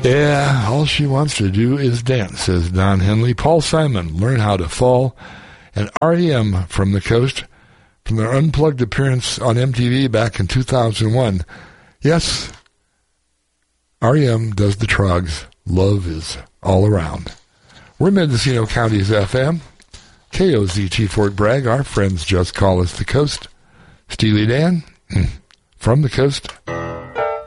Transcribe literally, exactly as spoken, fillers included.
Yeah, all she wants to do is dance, says Don Henley. Paul Simon, Learn How to Fall. And R E M from the Coast, from their unplugged appearance on M T V back in two thousand one. Yes, R E M does the Trogs. Love is all around. We're Mendocino County's F M. K O Z T Fort Bragg. Our friends just call us the Coast. Steely Dan, from the Coast.